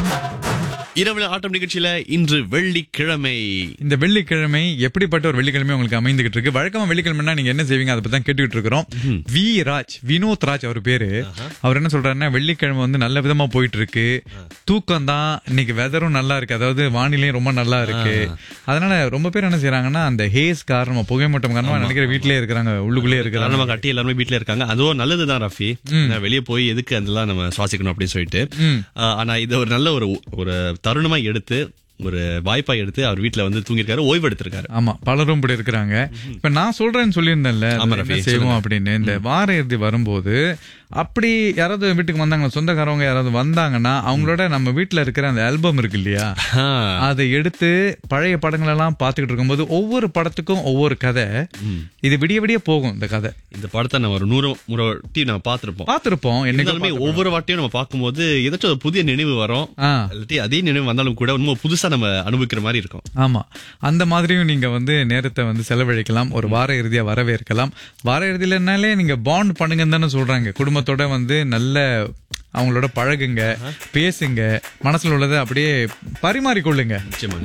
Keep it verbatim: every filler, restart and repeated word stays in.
இரவு ஆட்டம் நிகழ்ச்சியில இன்று வெள்ளிக்கிழமை. இந்த வெள்ளிக்கிழமை எப்படிப்பட்ட ஒரு வெள்ளிக்கிழமை உங்களுக்கு அமைந்துகிட்டு இருக்கு? வழக்கமா வெள்ளிக்கிழமைனா நீங்க என்ன செய்வீங்க, அதை பத்தி தான் கேட்டுக்கிட்டு இருக்கிறோம். வி ராஜ், வினோத் ராஜ் அவர் பேரு. அவர் என்ன சொல்றாருன்னா, வெள்ளிக்கிழமை வந்து நல்ல விதமா போயிட்டு இருக்கு, தூக்கம் தான், இன்னைக்கு வெதரும் நல்லா இருக்கு, அதாவது வானிலையும் ரொம்ப நல்லா இருக்கு. அதனால ரொம்ப பேர் என்ன செய்யறாங்கன்னா, அந்த ஹேஸ் காரணமா, புகைமூட்டம் காரணமா நினைக்கிற வீட்லயே இருக்கிறாங்க, உள்ளுக்குள்ளே இருக்கிறாங்க, கட்டி எல்லாருமே வீட்டுல இருக்காங்க. அதுவும் நல்லதுதான் ரஃபி. வெளியே போய் எதுக்கு அதெல்லாம் நம்ம சுவாசிக்கணும் அப்படின்னு சொல்லிட்டு. ஆனா இது ஒரு நல்ல ஒரு ஒரு தருணமா எடுத்து, ஒரு வாய்ப்பா எடுத்து அவர் வீட்டுல வந்து தூங்கிருக்காரு, ஓய்வு எடுத்திருக்காரு. ஆமா, பலரும் இப்படி இருக்கிறாங்க. இப்ப நான் சொல்றேன்னு சொல்லியிருந்தேன்ல, என்ன செய்வோம் அப்படின்னு. இந்த வார இறுதி வரும்போது அப்படி யாராவது வீட்டுக்கு வந்தாங்க, சொந்தக்காரவங்க யாராவது வந்தாங்கன்னா, அவங்களோட நம்ம வீட்டுல இருக்கிற அந்த ஆல்பம் இருக்கு இல்லையா, அதை எடுத்து பழைய படங்கள் எல்லாம் பாத்துக்கிட்டு இருக்கும்போது ஒவ்வொரு படத்துக்கும் ஒவ்வொரு கதை, இது விடிய விடிய போகும். இந்த கதை, இந்த படத்தை நம்ம ஒரு நூறு முறை வாட்டி நம்ம பாத்திருப்போம் பாத்திருப்போம் என்னைக்குமே ஒவ்வொரு வாட்டியும் நம்ம பார்க்கும்போது ஏதாச்சும் ஒரு புதிய நினைவு வரும். அதே நினைவு வந்தாலும் கூட இன்னும் புதுசா நம்ம அனுபவிக்கிற மாதிரி இருக்கும். ஆமா, அந்த மாதிரியும் நீங்க வந்து நேரத்தை வந்து செலவழிக்கலாம். ஒரு வார இறுதியா வரவேற்கலாம். வார இறுதியிலனாலே நீங்க பாண்ட் பண்ணுங்கன்னு தானே சொல்றாங்க. குடும்பத்தோட வந்து நல்ல அவங்களோட பழகுங்க, பேசுங்க, மனசுல உள்ளதை அப்படியே பரிமாறிக்கொள்ளுங்க. நிச்சயமா.